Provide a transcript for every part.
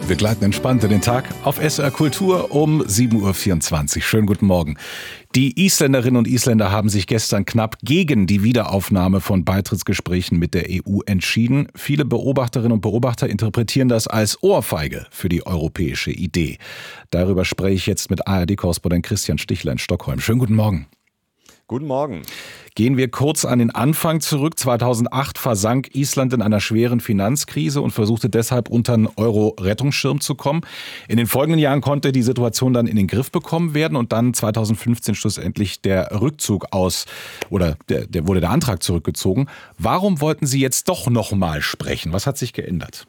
Wir gleiten entspannt in den Tag auf SR Kultur um 7.24 Uhr. Schönen guten Morgen. Die Isländerinnen und Isländer haben sich gestern knapp gegen die Wiederaufnahme von Beitrittsgesprächen mit der EU entschieden. Viele Beobachterinnen und Beobachter interpretieren das als Ohrfeige für die europäische Idee. Darüber spreche ich jetzt mit ARD-Korrespondent Christian Stichler in Stockholm. Schönen guten Morgen. Guten Morgen. Gehen wir kurz an den Anfang zurück. 2008 versank Island in einer schweren Finanzkrise und versuchte deshalb unter einen Euro-Rettungsschirm zu kommen. In den folgenden Jahren konnte die Situation dann in den Griff bekommen werden und dann 2015 schlussendlich der Rückzug wurde der Antrag zurückgezogen. Warum wollten Sie jetzt doch nochmal sprechen? Was hat sich geändert?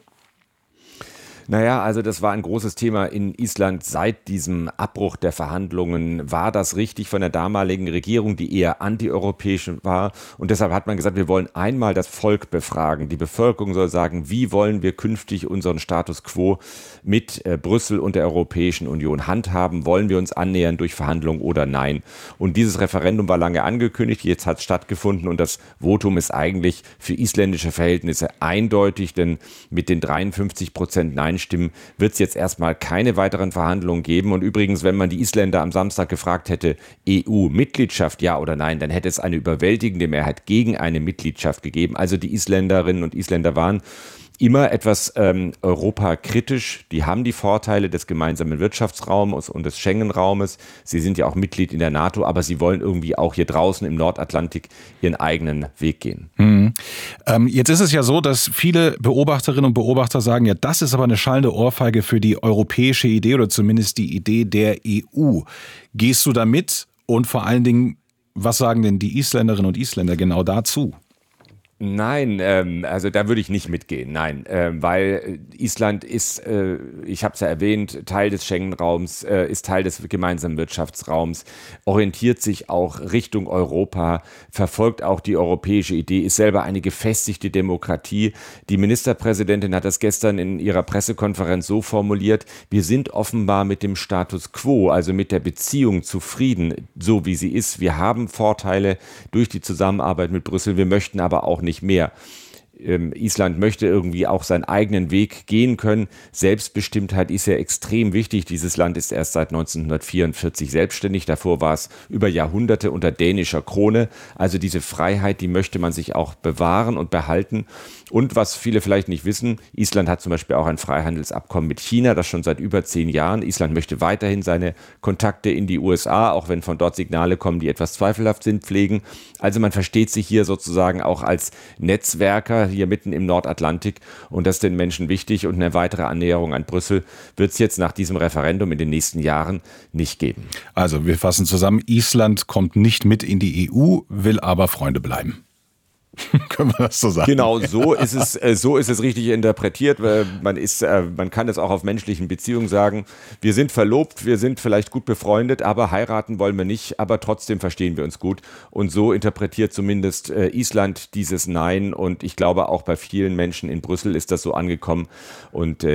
Naja, also das war ein großes Thema in Island seit diesem Abbruch der Verhandlungen. War das richtig von der damaligen Regierung, die eher antieuropäisch war? Und deshalb hat man gesagt, wir wollen einmal das Volk befragen. Die Bevölkerung soll sagen, wie wollen wir künftig unseren Status quo mit Brüssel und der Europäischen Union handhaben? Wollen wir uns annähern durch Verhandlungen oder nein? Und dieses Referendum war lange angekündigt, jetzt hat es stattgefunden und das Votum ist eigentlich für isländische Verhältnisse eindeutig, denn mit den 53% Nein Stimmen wird es jetzt erstmal keine weiteren Verhandlungen geben. Und übrigens, wenn man die Isländer am Samstag gefragt hätte, EU-Mitgliedschaft ja oder nein, dann hätte es eine überwältigende Mehrheit gegen eine Mitgliedschaft gegeben. Also die Isländerinnen und Isländer waren immer etwas europakritisch. Die haben die Vorteile des gemeinsamen Wirtschaftsraums und des Schengen-Raumes. Sie sind ja auch Mitglied in der NATO, aber sie wollen irgendwie auch hier draußen im Nordatlantik ihren eigenen Weg gehen. Jetzt ist es ja so, dass viele Beobachterinnen und Beobachter sagen, ja, das ist aber eine schallende Ohrfeige für die europäische Idee oder zumindest die Idee der EU. Gehst du da mit? Und vor allen Dingen, was sagen denn die Isländerinnen und Isländer genau dazu? Nein, also da würde ich nicht mitgehen, nein, weil Island ist, ich habe es ja erwähnt, Teil des Schengen-Raums, ist Teil des gemeinsamen Wirtschaftsraums, orientiert sich auch Richtung Europa, verfolgt auch die europäische Idee, ist selber eine gefestigte Demokratie. Die Ministerpräsidentin hat das gestern in ihrer Pressekonferenz so formuliert, wir sind offenbar mit dem Status quo, also mit der Beziehung zufrieden, so wie sie ist. Wir haben Vorteile durch die Zusammenarbeit mit Brüssel, wir möchten aber auch nicht mehr. Island möchte irgendwie auch seinen eigenen Weg gehen können. Selbstbestimmtheit ist ja extrem wichtig. Dieses Land ist erst seit 1944 selbstständig. Davor war es über Jahrhunderte unter dänischer Krone. Also diese Freiheit, die möchte man sich auch bewahren und behalten. Und was viele vielleicht nicht wissen, Island hat zum Beispiel auch ein Freihandelsabkommen mit China, das schon seit über 10 Jahren. Island möchte weiterhin seine Kontakte in die USA, auch wenn von dort Signale kommen, die etwas zweifelhaft sind, pflegen. Also man versteht sich hier sozusagen auch als Netzwerker hier mitten im Nordatlantik und das ist den Menschen wichtig und eine weitere Annäherung an Brüssel wird es jetzt nach diesem Referendum in den nächsten Jahren nicht geben. Also wir fassen zusammen, Island kommt nicht mit in die EU, will aber Freunde bleiben. Können wir das so sagen? Genau, so ist es richtig interpretiert. Man kann es auch auf menschlichen Beziehungen sagen. Wir sind verlobt, wir sind vielleicht gut befreundet, aber heiraten wollen wir nicht, aber trotzdem verstehen wir uns gut. Und so interpretiert zumindest Island dieses Nein. Und ich glaube, auch bei vielen Menschen in Brüssel ist das so angekommen. Und